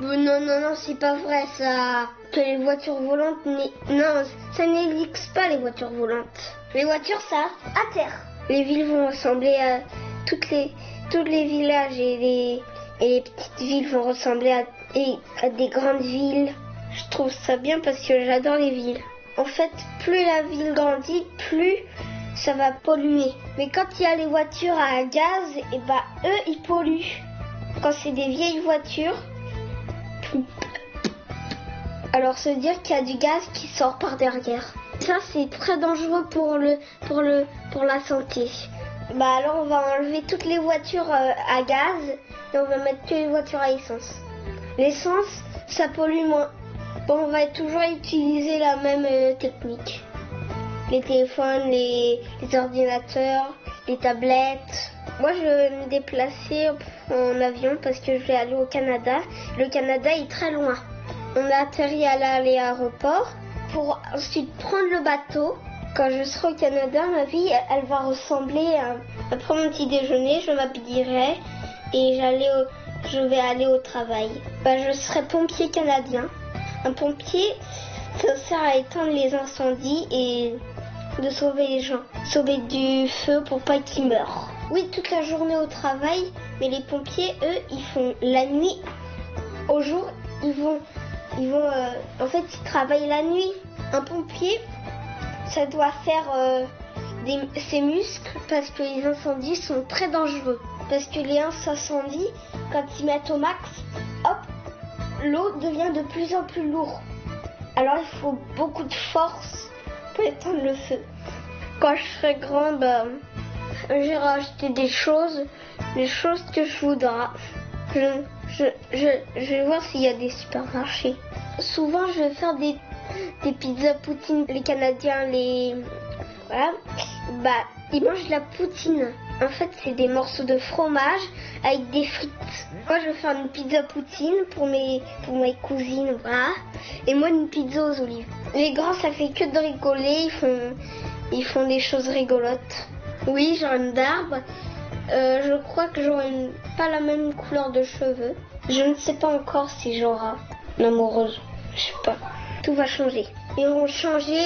Non, non, non, c'est pas vrai ça. Que les voitures volantes, non, ça n'existe pas les voitures volantes. Les voitures, ça, à terre. Les villes vont ressembler à tous les villages et les petites villes vont ressembler à des grandes villes. Je trouve ça bien parce que j'adore les villes. En fait, plus la ville grandit, plus ça va polluer. Mais quand il y a les voitures à gaz, et eux, ils polluent. Quand c'est des vieilles voitures, alors se dire qu'il y a du gaz qui sort par derrière. Ça, c'est très dangereux pour la santé. Alors on va enlever toutes les voitures à gaz et on va mettre que les voitures à essence. L'essence, ça pollue moins. Bon, on va toujours utiliser la même technique. Les téléphones, les ordinateurs, les tablettes. Moi, je vais me déplacer en avion parce que je vais aller au Canada. Le Canada est très loin. On a atterri à l'aéroport pour ensuite prendre le bateau. Quand je serai au Canada, ma vie, elle va ressembler à... Après mon petit déjeuner, je m'habillerai et je vais aller au travail. Je serai pompier canadien. Un pompier, ça sert à éteindre les incendies et de sauver les gens. Sauver du feu pour pas qu'ils meurent. Oui, toute la journée au travail, mais les pompiers, eux, ils font la nuit. Au jour, en fait, ils travaillent la nuit. Un pompier, ça doit faire ses muscles parce que les incendies sont très dangereux. Parce que les incendies, quand ils mettent au max, hop, l'eau devient de plus en plus lourde. Alors il faut beaucoup de force pour éteindre le feu. Quand je serai grand, j'irai acheter des choses que je voudrais. Je vais voir s'il y a des supermarchés. Souvent, je vais faire des pizzas poutine. Les Canadiens, voilà, ils mangent de la poutine. En fait, c'est des morceaux de fromage avec des frites. Moi, je vais faire une pizza poutine pour mes cousines, voilà. Et moi, une pizza aux olives. Les grands, ça fait que de rigoler. Ils font des choses rigolotes. Oui, j'ai une barbe. Je crois que j'aurai pas la même couleur de cheveux. Je ne sais pas encore si j'aurai une amoureuse. Je sais pas. Tout va changer. Ils vont changer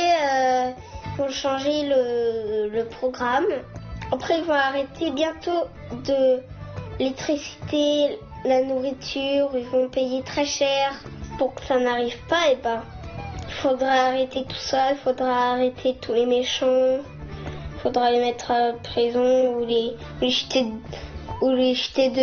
le programme. Après, ils vont arrêter bientôt de l'électricité, la nourriture. Ils vont payer très cher pour que ça n'arrive pas. Il faudra arrêter tout ça. Il faudra arrêter tous les méchants. Il faudra les mettre à prison ou les jeter